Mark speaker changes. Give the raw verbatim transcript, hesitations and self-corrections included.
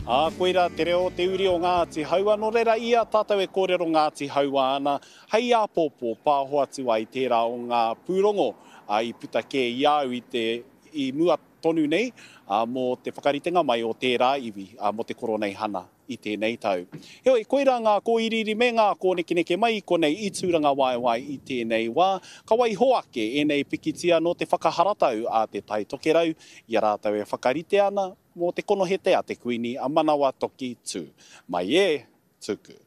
Speaker 1: A koeira te reo te uri o Ngāti Haua, no reira ia tātou e kōrero Ngāti Haua ana, hei a pōpō pāho atu ai tērā o ngā pūrongo a i puta ke i au i te i mua tonu nei, a mō te whakaritenga mai o tērā iwi, a mō te koronei hana i tēnei tau. Heoi, koeira ngā kōiriri me ngā kōnekineke mai, konei i tūranga waiwai i tēnei wā, ka wai hoake e nei pikitia no te whakaharatau a te tai tokerau, i a rātau e whakarite ana, mō te konohete a te kuini a manawa toki tū. Mai e, tuku.